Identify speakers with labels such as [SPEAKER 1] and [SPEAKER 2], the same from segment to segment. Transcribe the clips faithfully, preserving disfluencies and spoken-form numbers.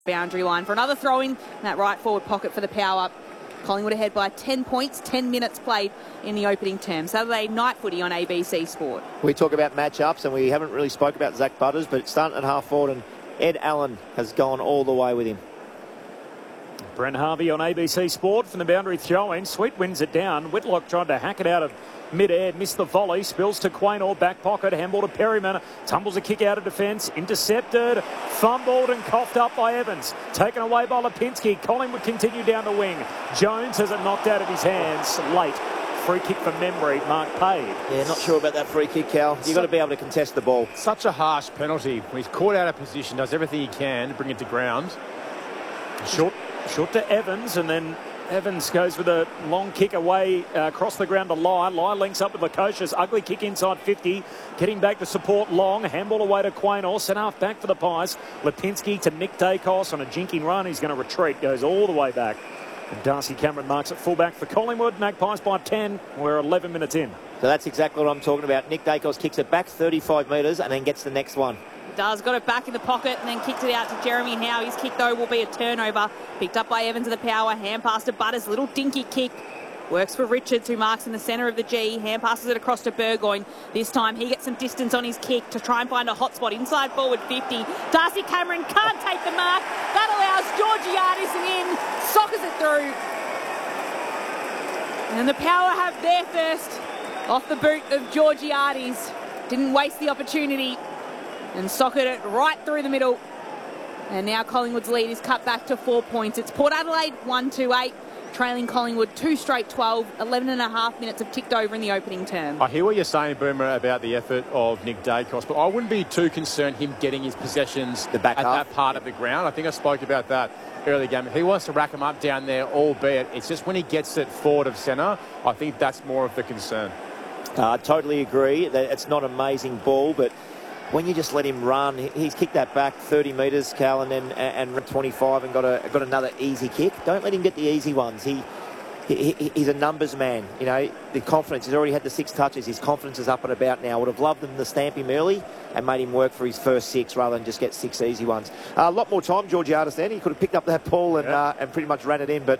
[SPEAKER 1] boundary line for another throw in that right forward pocket for the Power. Collingwood ahead by ten points, ten minutes played in the opening term. Saturday night footy on A B C Sport.
[SPEAKER 2] We talk about match-ups and we haven't really spoke about Zach Butters, but starting at half forward and Ed Allen has gone all the way with him.
[SPEAKER 3] Brent Harvey on A B C Sport from the boundary throw-in. Sweet wins it down. Whitlock tried to hack it out of mid-air, missed the volley, spills to Quaynor, back pocket, handball to Perryman, tumbles a kick out of defence, intercepted, fumbled and coughed up by Evans, taken away by Lipinski. Collingwood continue down the wing. Jones has it knocked out of his hands late. Free kick from memory, Mark Pade.
[SPEAKER 2] Yeah, not sure about that free kick, Cal. You've got to be able to contest the ball.
[SPEAKER 4] Such a harsh penalty. He's caught out of position, does everything he can to bring it to ground.
[SPEAKER 3] Short, short to Evans, and then Evans goes with a long kick away uh, across the ground to Lai. Lai links up with Lukosius. Ugly kick inside fifty. Getting back to support Long. Handball away to Quaynor. Set half back for the Pies. Lipinski to Nick Dacos on a jinking run. He's going to retreat. Goes all the way back. And Darcy Cameron marks at fullback for Collingwood. Magpies by ten. We're eleven minutes in.
[SPEAKER 2] So that's exactly what I'm talking about. Nick Dacos kicks it back thirty-five metres and then gets the next one.
[SPEAKER 1] Does, got it back in the pocket and then kicked it out to Jeremy Howe. His kick, though, will be a turnover. Picked up by Evans of the Power. Hand pass to Butters. Little dinky kick. Works for Richards, who marks in the centre of the G. Hand passes it across to Burgoyne. This time he gets some distance on his kick to try and find a hot spot inside forward fifty. Darcy Cameron can't take the mark. That allows Georgiades in. Soccers it through. And the Power have their first off the boot of Georgiades. Didn't waste the opportunity and socketed it right through the middle. And now Collingwood's lead is cut back to four points. It's Port Adelaide one two eight, trailing Collingwood two straight twelve, eleven and a half minutes have ticked over in the opening term.
[SPEAKER 4] I hear what you're saying, Boomer, about the effort of Nick Dacos, but I wouldn't be too concerned him getting his possessions
[SPEAKER 2] the back
[SPEAKER 4] at
[SPEAKER 2] half.
[SPEAKER 4] that part of the ground. I think I spoke about that early game. If he wants to rack him up down there, albeit it's just when he gets it forward of centre, I think that's more of the concern.
[SPEAKER 2] I uh, totally agree that it's not an amazing ball, but when you just let him run, he's kicked that back thirty metres, Cal, and then and twenty-five and got a got another easy kick. Don't let him get the easy ones. He, he he's a numbers man. You know, the confidence. He's already had the six touches. His confidence is up and about now. I would have loved them to stamp him early and made him work for his first six rather than just get six easy ones. Uh, a lot more time, Georgiades then. He could have picked up that ball and
[SPEAKER 3] yeah.
[SPEAKER 2] uh, and pretty much ran it in, but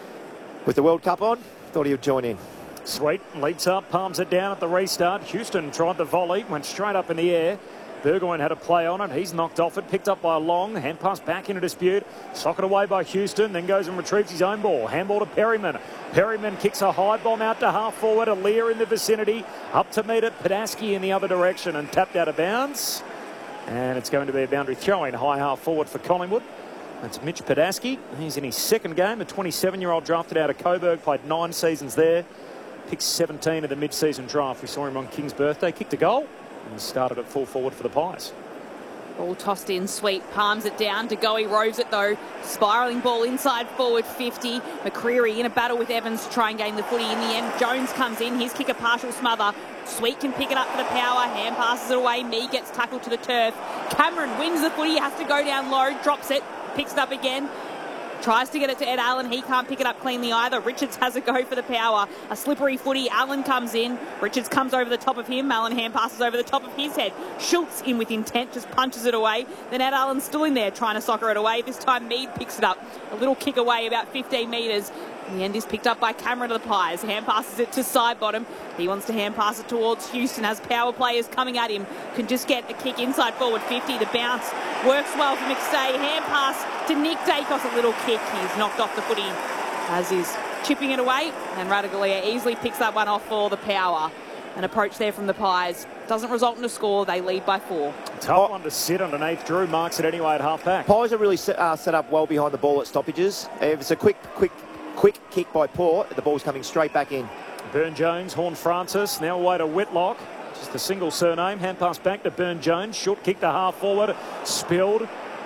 [SPEAKER 2] with the World Cup on, thought he would join in.
[SPEAKER 3] Sweet leaps up, palms it down at the restart. Houston tried the volley, went straight up in the air. Burgoyne had a play on it. He's knocked off it. Picked up by Long. Hand pass back into dispute. Socket away by Houston. Then goes and retrieves his own ball. Handball to Perryman. Perryman kicks a high bomb out to half forward. A Lear in the vicinity. Up to meet it. Padaski in the other direction and tapped out of bounds. And it's going to be a boundary throw-in. High half forward for Collingwood. That's Mitch Padaski. He's in his second game. A twenty-seven-year-old drafted out of Coburg. Played nine seasons there. Picked seventeen of the mid-season draft. We saw him on King's birthday. Kicked a goal. And started at full forward for the Pies.
[SPEAKER 1] Ball tossed in, Sweet palms it down. De Goey roves it though. Spiralling ball inside forward fifty. McCreary in a battle with Evans to try and gain the footy. In the end, Jones comes in. His kick a partial smother. Sweet can pick it up for the Power. Hand passes it away. Mee gets tackled to the turf. Cameron wins the footy. Has to go down low. Drops it. Picks it up again. Tries to get it to Ed Allen. He can't pick it up cleanly either. Richards has a go for the Power. A slippery footy. Allen comes in. Richards comes over the top of him. Allen hand passes over the top of his head. Schultz in with intent. Just punches it away. Then Ed Allen's still in there trying to soccer it away. This time Mead picks it up. A little kick away about fifteen metres. In the end is picked up by Cameron of the Pies. Hand passes it to side bottom. He wants to hand pass it towards Houston as Power players coming at him. Can just get a kick inside forward fifty. The bounce works well for McStay. Hand pass to Nick Dacos. A little kick. He's knocked off the footy as he's chipping it away. And Radaglia easily picks that one off for the Power. An approach there from the Pies. Doesn't result in a score. They lead by four.
[SPEAKER 3] Tough one to sit underneath. Drew marks it anyway at half back.
[SPEAKER 2] Pies are really set, uh, set up well behind the ball at stoppages. If it's a quick, quick, quick kick by Port, the ball's coming straight back in.
[SPEAKER 3] Burn Jones, Horn Francis, now away to Whitlock. Just a single surname. Hand pass back to Burn Jones. Short kick to half forward. Spilled.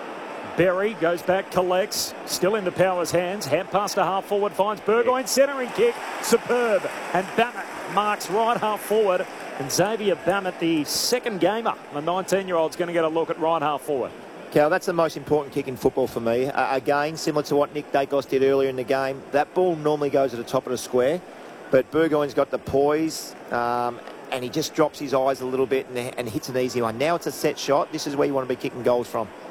[SPEAKER 3] Berry goes back, collects. Still in the Power's hands. Hand pass to half forward. Finds Burgoyne. Centering kick. Superb. And Bammett marks right half forward. And Xavier Bammett, the second gamer. The nineteen-year-old's going to get a look at right half forward.
[SPEAKER 2] Cal, that's the most important kick in football for me. Uh, again, similar to what Nick Dacos did earlier in the game, that ball normally goes at the top of the square, but Burgoyne's got the poise, um, and he just drops his eyes a little bit and, and hits an easy one. Now it's a set shot. This is where you want to be kicking goals from.